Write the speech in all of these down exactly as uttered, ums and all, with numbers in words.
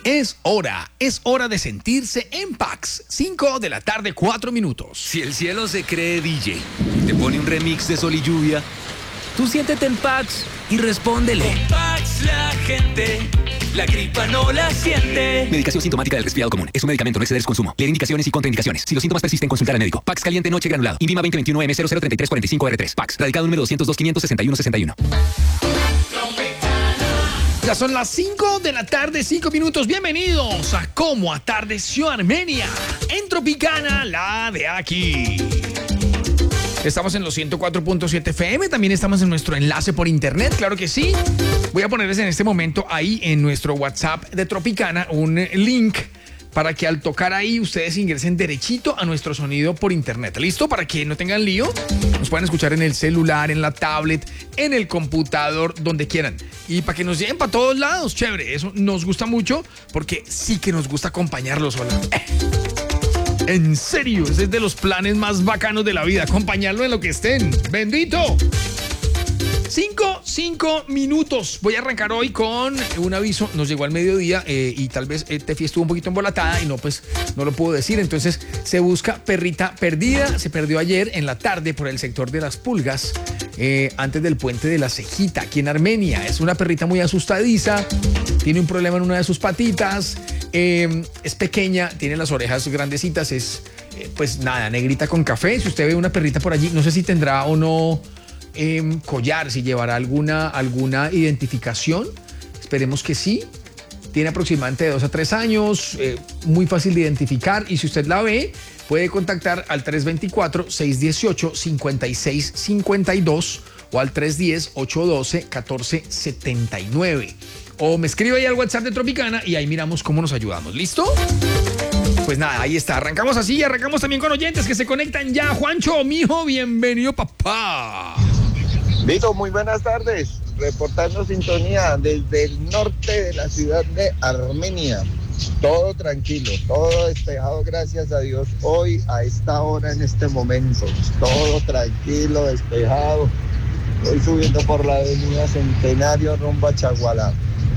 Es hora, es hora de sentirse en Pax. cinco de la tarde, cuatro minutos. Si el cielo se cree D J, te pone un remix de Sol y Lluvia, tú siéntete en Pax y respóndele. Con Pax la gente, la gripa no la siente. Medicación sintomática del resfriado común. Es un medicamento, no exceder su consumo. Leer indicaciones y contraindicaciones. Si los síntomas persisten, consultar al médico. Pax caliente noche granulado. INVIMA veinte veintiuno M cero cero treinta y tres cuarenta y cinco R tres. Pax. Radicado número doscientos dos quinientos sesenta y uno sesenta y uno. Ya son las cinco de la tarde, cinco minutos. Bienvenidos a Cómo Atardeció Armenia. En Tropicana, la de aquí. Estamos en los ciento cuatro punto siete F M. También estamos en nuestro enlace por internet, claro que sí. Voy a ponerles en este momento ahí en nuestro WhatsApp de Tropicana un link para que al tocar ahí ustedes ingresen derechito a nuestro sonido por internet. ¿Listo? Para que no tengan lío, nos puedan escuchar en el celular, en la tablet, en el computador, donde quieran. Y para que nos lleguen para todos lados, chévere. Eso nos gusta mucho porque sí que nos gusta acompañarlos. Hola. En serio, ese es de los planes más bacanos de la vida, acompañarlo en lo que estén. ¡Bendito! Cinco, cinco minutos. Voy a arrancar hoy con un aviso. Nos llegó al mediodía eh, y tal vez eh, Tefi estuvo un poquito embolatada y no, pues, no lo puedo decir. Entonces, se busca perrita perdida. Se perdió ayer en la tarde por el sector de Las Pulgas, eh, antes del puente de la Cejita, aquí en Armenia. Es una perrita muy asustadiza. Tiene un problema en una de sus patitas. Eh, es pequeña, tiene las orejas grandecitas. Es, eh, pues nada, negrita con café. Si usted ve una perrita por allí, no sé si tendrá o no Eh, collar, si llevará alguna, alguna identificación. Esperemos que sí. Tiene aproximadamente de dos a tres años, eh, muy fácil de identificar, y si usted la ve puede contactar al tres dos cuatro, seis uno ocho, cinco seis cinco dos o al tres uno cero, ocho uno dos, uno cuatro siete nueve, o me escribe ahí al WhatsApp de Tropicana y ahí miramos cómo nos ayudamos. ¿Listo? Pues nada, ahí está. Arrancamos así y arrancamos también con oyentes que se conectan ya. Juancho, mijo, bienvenido, papá. Vito, muy buenas tardes. Reportando sintonía desde el norte de la ciudad de Armenia. Todo tranquilo, todo despejado, gracias a Dios. Hoy, a esta hora, en este momento, todo tranquilo, despejado. Voy subiendo por la avenida Centenario rumbo a Chagualá.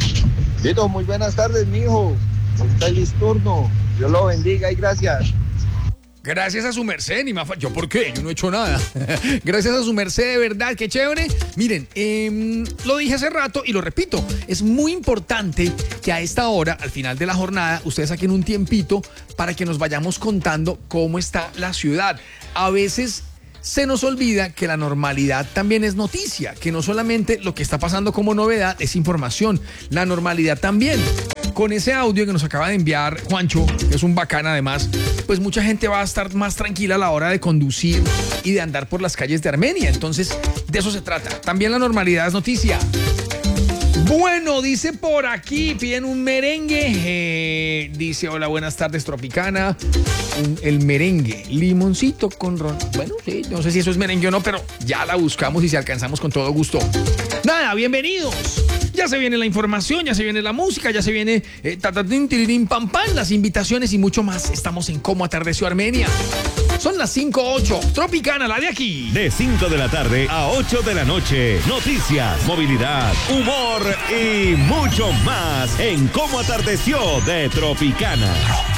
Vito, muy buenas tardes, mijo. Feliz turno. Dios lo bendiga y gracias. Gracias a su merced, ni más. ¿Yo por qué? Yo no he hecho nada. Gracias a su merced, de verdad, qué chévere. Miren, eh, lo dije hace rato y lo repito. Es muy importante que a esta hora, al final de la jornada, ustedes saquen un tiempito para que nos vayamos contando cómo está la ciudad. A veces se nos olvida que la normalidad también es noticia, que no solamente lo que está pasando como novedad es información, la normalidad también. Con ese audio que nos acaba de enviar Juancho, que es un bacán además, pues mucha gente va a estar más tranquila a la hora de conducir y de andar por las calles de Armenia. Entonces, de eso se trata. También la normalidad es noticia. Bueno, dice por aquí, piden un merengue. Eh, dice, hola, buenas tardes, Tropicana. Un, el merengue, limoncito con ron. Bueno, sí, no sé si eso es merengue o no, pero ya la buscamos y si alcanzamos con todo gusto. Nada, bienvenidos. Ya se viene la información, ya se viene la música, ya se viene eh, tatatín, tirirín, pam, pam, las invitaciones y mucho más. Estamos en Cómo Atardeció Armenia. Son las cinco ocho. Tropicana, la de aquí. De cinco de la tarde a ocho de la noche. Noticias, movilidad, humor y mucho más en Cómo Atardeció de Tropicana.